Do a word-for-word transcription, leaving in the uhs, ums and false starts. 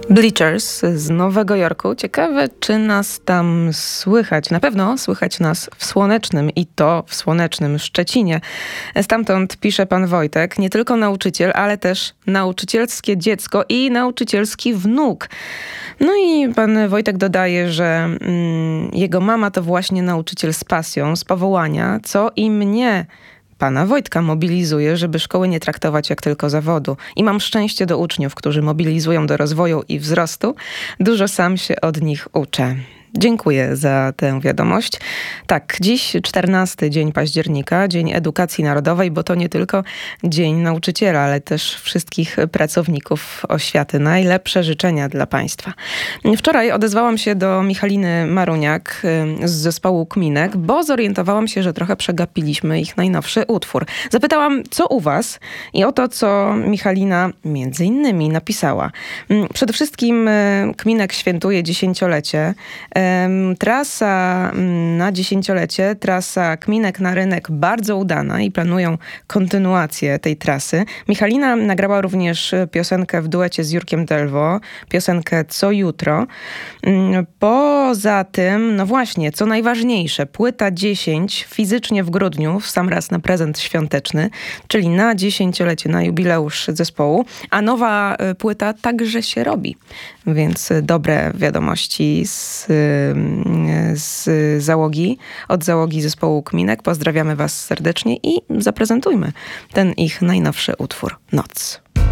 Bleachers z Nowego Jorku. Ciekawe, czy nas tam słychać. Na pewno słychać nas w słonecznym i to w słonecznym Szczecinie. Stamtąd pisze pan Wojtek, nie tylko nauczyciel, ale też nauczycielskie dziecko i nauczycielski wnuk. No i pan Wojtek dodaje, że mm, jego mama to właśnie nauczyciel z pasją, z powołania, co i mnie pana Wojtka mobilizuje, żeby szkoły nie traktować jak tylko zawodu. I mam szczęście do uczniów, którzy mobilizują do rozwoju i wzrostu. Dużo sam się od nich uczę. Dziękuję za tę wiadomość. Tak, dziś czternasty dzień października, Dzień Edukacji Narodowej, bo to nie tylko Dzień Nauczyciela, ale też wszystkich pracowników oświaty. Najlepsze życzenia dla Państwa. Wczoraj odezwałam się do Michaliny Maruniak z zespołu Kminek, bo zorientowałam się, że trochę przegapiliśmy ich najnowszy utwór. Zapytałam, co u Was, i oto, co Michalina między innymi napisała. Przede wszystkim Kminek świętuje dziesięciolecie. Trasa na dziesięciolecie, trasa Kminek na rynek bardzo udana i planują kontynuację tej trasy. Michalina nagrała również piosenkę w duecie z Jurkiem Delwo, piosenkę Co jutro. Poza tym, no właśnie, co najważniejsze, płyta dziesięć fizycznie w grudniu, w sam raz na prezent świąteczny, czyli na dziesięciolecie, na jubileusz zespołu, a nowa płyta także się robi. Więc dobre wiadomości z z załogi, od załogi zespołu Kminek. Pozdrawiamy Was serdecznie i zaprezentujmy ten ich najnowszy utwór Noc.